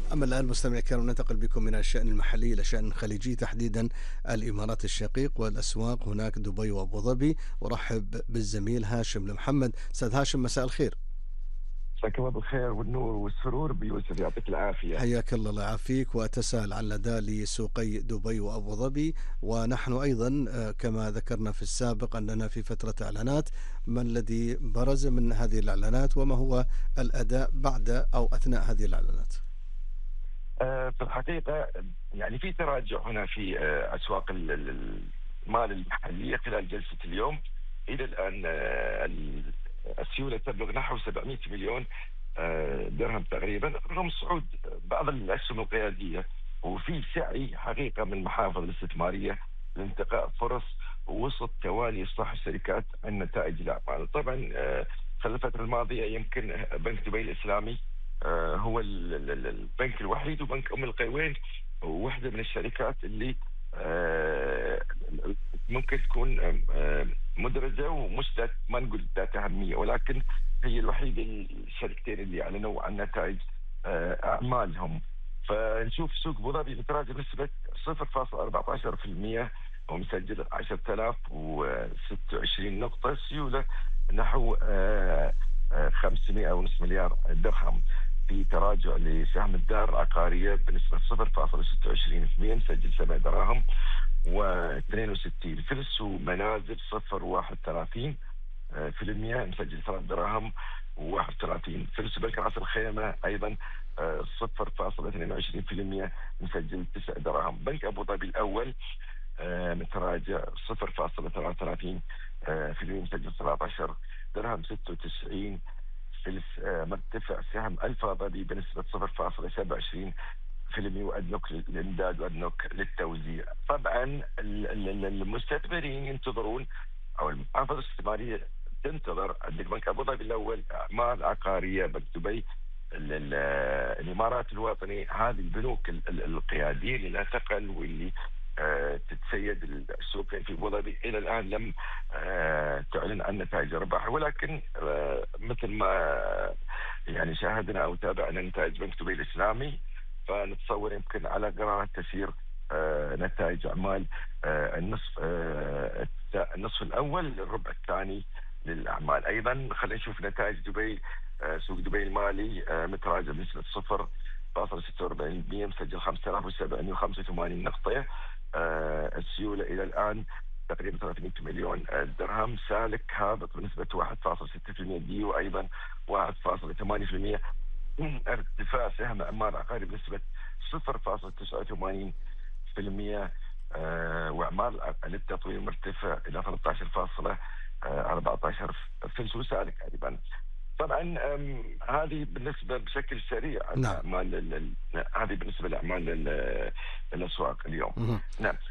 أما الآن مستمعي الكرام ننتقل بكم من الشأن المحلي إلى الشأن الخليجي تحديدا الإمارات الشقيق والأسواق هناك دبي وأبو ظبي. أرحب بالزميل هاشم المحمد. أستاذ هاشم مساء الخير. مساك الله بالخير والنور والسرور بيوسف، يعطيك العافية. حياك الله، الله يعافيك، وأتساءل عن الأداء لسوقي دبي وأبو ظبي. ونحن أيضا كما ذكرنا في السابق أننا في فترة إعلانات. ما الذي برز من هذه الإعلانات وما هو الأداء بعد أو أثناء هذه الإعلانات؟ في الحقيقة يعني في تراجع هنا في أسواق المال المحلية خلال جلسة اليوم. إلى الآن السيولة تبلغ نحو 700 مليون درهم تقريبا، رغم صعود بعض الأسهم القيادية، وفي سعي حقيقة من المحافظ الاستثمارية لانتقاء فرص وسط توالي إصلاح الشركات عن نتائج الأعمال. طبعا خلال الفترة الماضية يمكن بنك دبي الإسلامي هو البنك الوحيد وبنك أم القروين واحدة من الشركات اللي آه، ممكن تكون مدرجة ومش ما نقول ذات أهمية، ولكن هي الوحيدة الشركتين اللي أعلنوا عن نتائج أعمالهم. فنشوف سوق أبو ظبي متراجع بنسبة 0.14% ومسجل 10,026 نقطة، سيولة نحو 500 أو نصف مليار درهم. في تراجع لسهم الدار العقارية بنسبة 0.26%، مسجل 7 دراهم و62 فلس، ومنازل 0.31%، مسجل 3 دراهم و31 فلس. بنك راس الخيمة أيضا 0.22%، مسجل 9 دراهم. بنك أبو ظبي الأول متراجع 0.33%، مسجل 17 درهم 96 فلس. مرتفع سهم ألفا ظبي بنسبة 0.27%، وأدنوك للإمداد وأدنوك للتوزيع. طبعا المستثمرين ينتظرون أو المحافظة الاستثمارية تنتظر عندك بنك أبو ظبي الأول، أعمال عقارية، بنك دبي، الإمارات الوطني، هذه البنوك القيادية اللي لا تقل واللي تتسيد السوق في ابو ظبي. الى الان لم تعلن عن نتائج الارباح، ولكن مثل ما يعني شاهدنا او تابعنا نتائج بنك دبي الاسلامي، فنتصور يمكن على قرارات تسير نتائج اعمال النصف الاول للربع الثاني للاعمال. ايضا خلينا نشوف نتائج دبي. سوق دبي المالي متراجع بنسبه 0.46%، مسجل 5,785 نقطة. السيولة إلى الآن تقريبا 300 مليون درهم. سالك هابط بنسبة 1.6%، ديو أيضا 1.8%. ارتفاع سهم أعمار عقاري بنسبة 0.89%، وأعمال للتطوير مرتفع إلى 13.14 فلس، وسالك أيضا. طبعا هذه بالنسبه بشكل سريع نعم. اعمال هذه بالنسبه لاعمال الاسواق اليوم. نعم.